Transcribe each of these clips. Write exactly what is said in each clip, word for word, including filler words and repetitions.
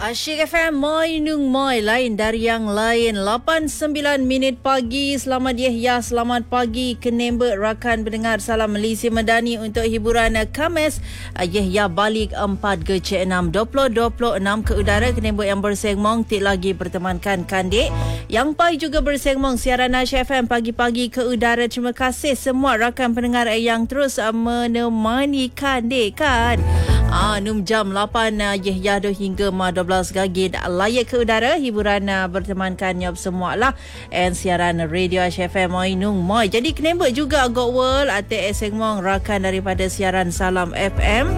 Asyik F M, Moi Nung Moi, lain dari yang lain. lapan sembilan minit pagi. Selamat Yahya, selamat pagi Kenembe, rakan pendengar Salam Malaysia Madani untuk hiburan Khamis. Yahya balik empat ke enam dua puluh dua puluh enam ke udara. Kenembe yang bersengmong tik lagi bertemankan Kandik. Yang pai juga bersengmong siaran Asyik F M pagi-pagi ke udara. Terima kasih semua rakan pendengar yang terus menemani Kandik kan. Ah, num jam lapan uh, Yahya do hingga ma dua belas gagi layak ke udara hiburan uh, bertemankan nyob semua lah and siaran radio Asyik F M Moi Nung Moi. Jadi kenapa juga Got World ate esengmong rakan daripada siaran Salam F M.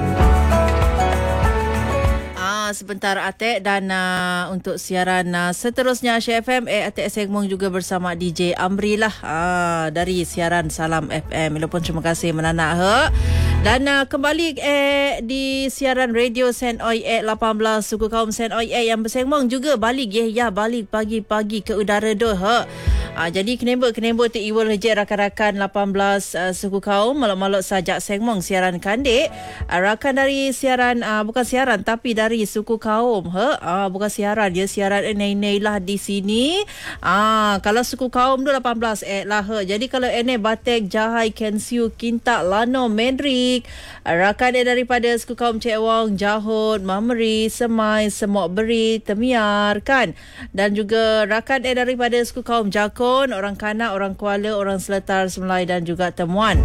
Ah, sebentar Atek dan uh, untuk siaran uh, seterusnya Asyik F M eh Atek Segmong juga bersama D J Amri lah ah, dari siaran Salam F M. Walaupun terima kasih menanak he. Dan uh, kembali eh di siaran radio Sen Oi eh lapan belas suku kaum Sen Oi eh yang bersengmong juga balik ya ya balik pagi-pagi ke udara doh he. Uh, jadi kenapa-kenapa tu iwal je rakan-rakan lapan belas uh, suku kaum malak-malak sajak sengmong siaran Kandik. Uh, rakan dari siaran uh, bukan siaran tapi dari suku kaum he. Uh, bukan siaran dia siaran enai-enai lah di sini. Ah uh, kalau suku kaum tu lapan belas eh lah he. Jadi kalau enai Batek, Jahai, Kensiu, Kintak, Lano, Mendrik, uh, rakan dia daripada suku kaum Cik Wong, Jahut, Mameri, Semai, Semok Beri, Temiar kan. Dan juga rakan dia daripada suku kaum Jakun, orang Kanak, orang Kuala, orang Seletar, Semelai dan juga Temuan.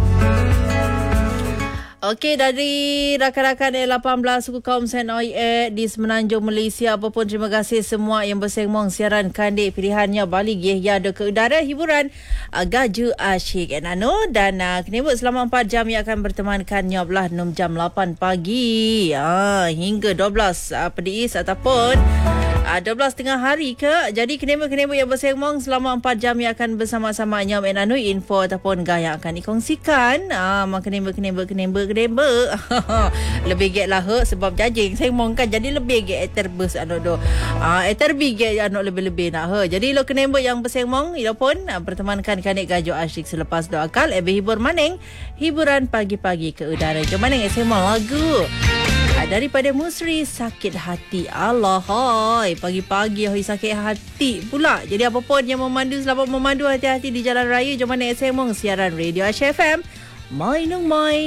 Okey, dari rakan-rakan lapan belas suku kaum Sen Oi E di Semenanjung Malaysia, apapun terima kasih semua yang bersengmong siaran Kandik pilihannya balik Yahya ada ke udara hiburan uh, Gaju Asyik Enano dan uh, kenapa selama empat jam yang akan bertemankan nyoblah enam jam lapan pagi uh, hingga dua belas uh, pedis ataupun Uh, dua belas tengah hari ke. Jadi kenapa-kenapa yang bersengmong selama empat jam yang akan bersama-sama Nyam and Anu info ataupun gaya yang akan dikongsikan. Ah, uh, kenapa-kenapa-kenapa-kenapa. Lebih get lah he, sebab jajing sengmong kan. Jadi lebih get terbus anu do. Ah, uh, terbi get anu lebih-lebih nak he. Jadi lo kenapa yang bersengmong ia pun uh, bertemankan Kandik Gaju Asyik selepas doa akal ebe hibur maning hiburan pagi-pagi ke udara. Jom maning sengmong lagu daripada Musri Sakit Hati. Allah hai, pagi-pagi hai sakit hati pula. Jadi apapun yang memandu, selamat memandu hati-hati di jalan raya. Jom mana S M siaran radio Asyik F M Moi Nung Moi.